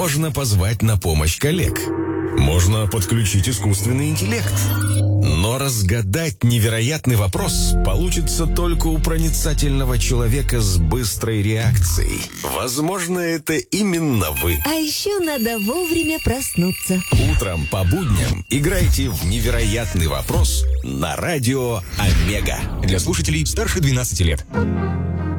Можно позвать на помощь коллег. Можно подключить искусственный интеллект. Но разгадать невероятный вопрос получится только у проницательного человека с быстрой реакцией. Возможно, это именно вы. А еще надо вовремя проснуться. Утром по будням играйте в «Невероятный вопрос» на радио Омега. Для слушателей старше 12 лет.